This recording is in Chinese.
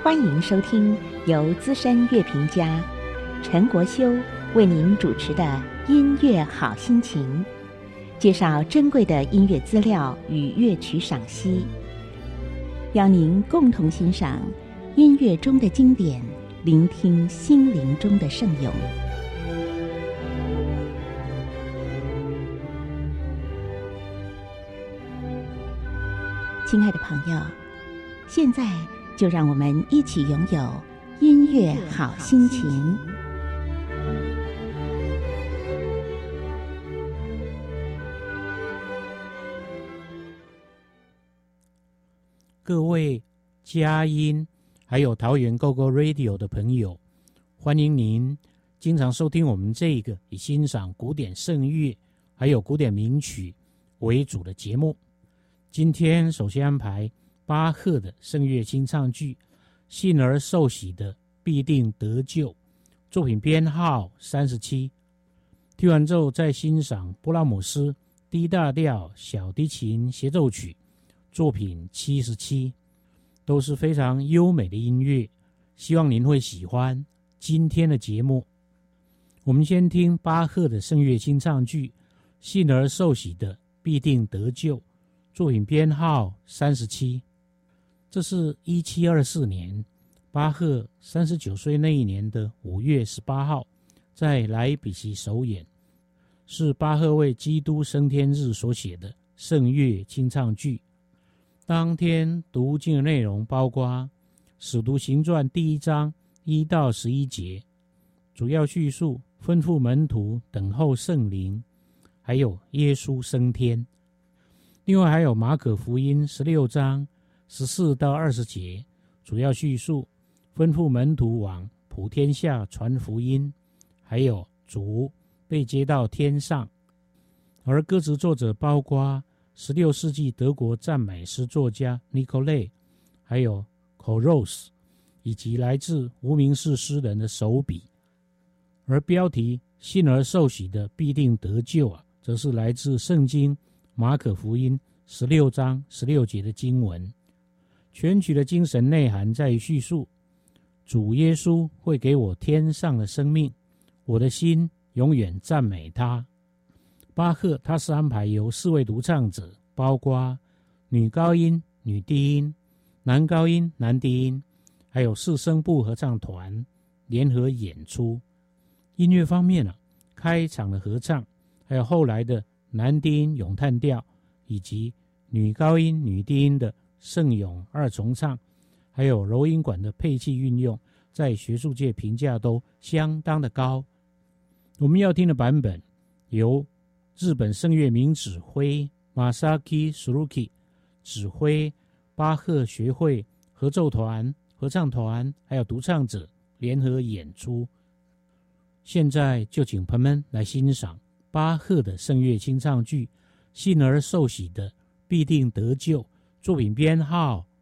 欢迎收听由资深乐评家陈国修为您主持的音乐好心情，介绍珍贵的音乐资料与乐曲赏析，邀您共同欣赏音乐中的经典，聆听心灵中的圣咏。亲爱的朋友，现在就让我们一起拥有音乐好心情。 各位佳音还有桃园 GoGo Radio 的朋友，欢迎您经常收听我们这个以欣赏古典圣乐还有古典名曲为主的节目。今天首先安排巴赫的圣乐清唱剧信而受洗的必定得救，作品编号37。听完之后再欣赏布拉姆斯 D 大调小提琴协奏曲作品77，都是非常优美的音乐，希望您会喜欢今天的节目。我们先听巴赫的圣乐清唱剧信而受洗的必定得救，作品编号37。这是1724年巴赫39岁那一年的5月18号在莱比锡首演，是巴赫为基督升天日所写的圣乐清唱剧。当天读经的内容包括使徒行传第1章1到11节，主要叙述吩咐门徒等候圣灵，还有耶稣升天。另外还有马可福音16章14到20节，主要叙述吩咐门徒往普天下传福音，还有主被接到天上。而歌词作者包括16世纪德国赞美诗作家 Nicolai， 还有 Koros， 以及来自无名氏诗人的手笔。而标题信而受洗的必定得救则是来自圣经马可福音16章16节的经文。全曲的精神内涵在于叙述主耶稣会给我天上的生命，我的心永远赞美他。巴赫他是安排由4位独唱者，包括女高音、女低音、男高音、男低音，还有4声部合唱团联合演出。音乐方面开场的合唱，还有后来的男低音咏叹调，以及女高音、女低音的圣咏2重唱，还有柔音管的配器运用，在学术界评价都相当的高。我们要听的版本由日本声乐名指挥 Masaki Suzuki 指挥巴赫学会合奏团、合唱团还有独唱者联合演出。现在就请朋友们来欣赏巴赫的圣乐清唱剧信而受洗的必定得救，作品编号